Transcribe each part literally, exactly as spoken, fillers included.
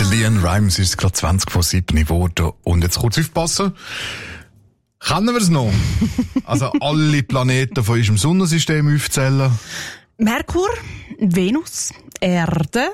Der Leon Rimes ist gerade zwanzig vor sieben geworden. Und jetzt kurz aufpassen. Kennen wir es noch? Also alle Planeten von unserem Sonnensystem aufzählen. Merkur, Venus, Erde,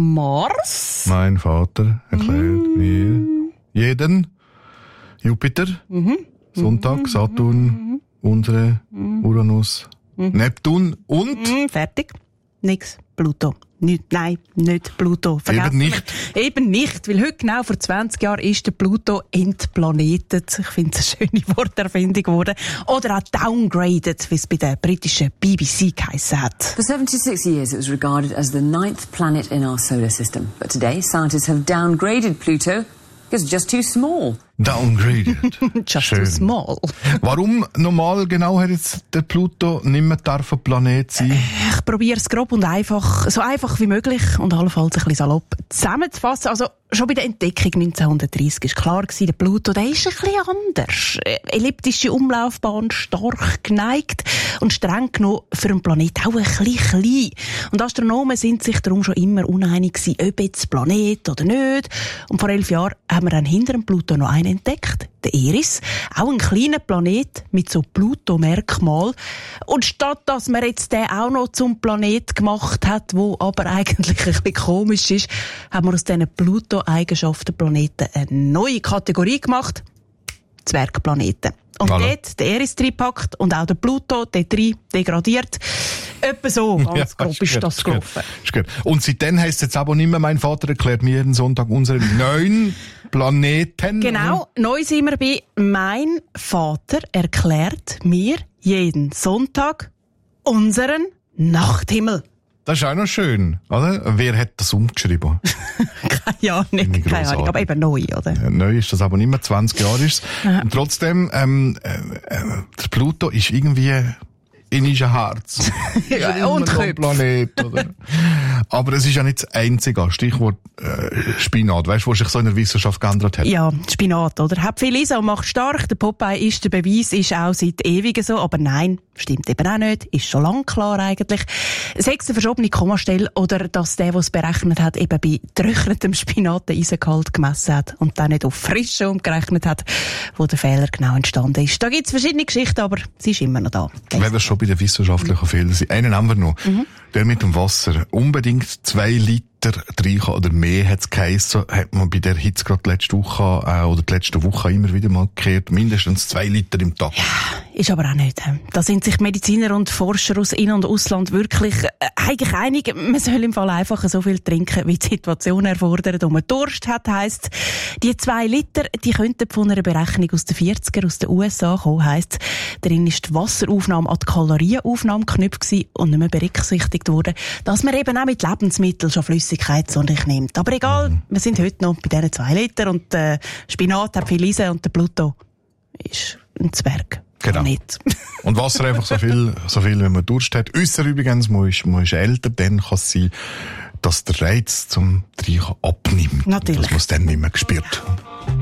Mars. Mein Vater erklärt mm. mir jeden. Jupiter, mm-hmm. Sonntag, Saturn, mm-hmm. unsere, mm-hmm. Uranus, mm-hmm. Neptun und... Mm, fertig. Nix. Pluto. Nicht, nein, nicht Pluto. Vergessen Eben nicht. Wir. Eben nicht, weil heute genau vor zwanzig Jahren ist der Pluto entplanetet. Ich finde es eine schöne Worterfindung geworden. Oder auch downgraded, wie es bei der britischen B B C geheissen hat. For seventy-six years it was regarded as the ninth planet in our solar system. But today scientists have downgraded Pluto because it's just too small. Downgraded. Just Schön. too small. Warum normal genau hat jetzt der Pluto nicht mehr darf ein Planet sein? Ich probiere es grob und einfach, so einfach wie möglich und allenfalls ein bisschen salopp zusammenzufassen. Also schon bei der Entdeckung neunzehnhundertdreissig ist klar gewesen, der Pluto, der ist ein bisschen anders. Elliptische Umlaufbahn, stark geneigt und streng genommen für einen Planet auch ein bisschen klein. Und Astronomen sind sich darum schon immer uneinig gewesen, ob jetzt Planet oder nicht. Und vor elf Jahren haben wir dann hinter dem Pluto noch einen entdeckt, der Eris. Auch ein kleiner Planet mit so Pluto-Merkmal. Und statt dass man jetzt den auch noch zum Planet gemacht hat, wo aber eigentlich ein bisschen komisch ist, haben wir aus diesen Pluto-Eigenschaften Planeten eine neue Kategorie gemacht. Zwergplaneten. Und voilà. Dort der Eris reingepackt und auch der Pluto, dort rein degradiert. Etwa so, ganz ja, grob ist, ist das gelaufen. Ist gut. Und seitdem heisst es jetzt aber nicht mehr, mein Vater erklärt mir jeden Sonntag unsere neun Planeten. Genau, neu sind wir bei mein Vater erklärt mir jeden Sonntag unseren Nachthimmel. Das ist auch noch schön, oder? Wer hat das umgeschrieben? Keine Ahnung, keine Ahnung, aber eben neu, oder? Ja, neu ist das aber nicht mehr, zwanzig Jahre ist es. Und trotzdem, ähm, äh, der Pluto ist irgendwie in unserem Herz. Ja, und Köpfe. Planet, oder? Aber es ist ja nicht das einzige Stichwort äh, Spinat, weißt du, was sich so in der Wissenschaft geändert hat? Ja, Spinat, oder? Hat viel Lisa und macht stark. Der Popeye ist der Beweis, ist auch seit Ewigen so. Aber nein, stimmt eben auch nicht. Ist schon lang klar eigentlich. Sechs eine verschobene Kommastelle oder dass der, der es berechnet hat, eben bei getrocknetem Spinat den Eisengehalt gemessen hat und dann nicht auf frische umgerechnet hat, wo der Fehler genau entstanden ist. Da gibt's verschiedene Geschichten, aber sie ist immer noch da. Wenn wir schon bei den wissenschaftlichen Fehlern sind, einen haben wir noch. Mhm. Der mit dem Wasser. Unbedingt zwei Liter rein oder mehr hat es geheissen, hat man bei der Hitze gerade letzte Woche äh, oder die letzte Woche immer wieder mal gekehrt. Mindestens zwei Liter im Tag. Ja, ist aber auch nicht. Da sind sich Mediziner und Forscher aus In- und Ausland wirklich äh, eigentlich einig, man soll im Fall einfach so viel trinken, wie die Situation erfordert und man Durst hat, heisst. Die zwei Liter, die könnten von einer Berechnung aus den vierziger aus den U S A kommen, heisst. Darin ist die Wasseraufnahme an die Kalorienaufnahme geknüpft gewesen und nicht mehr berücksichtigt worden, dass man eben auch mit Lebensmitteln schon Flüssigkeit zu sich nimmt. Aber egal, mhm. wir sind heute noch bei diesen zwei Liter und äh, Spinat hat viel Eisen und der Pluto ist ein Zwerg. Genau. Nicht. Und Wasser einfach so viel, so viel, wenn man Durst hat. Äusser übrigens, man ist, man ist älter, dann kann es sein, dass der Reiz zum Trinken abnimmt. Natürlich. Und dass man es dann nicht mehr spürt.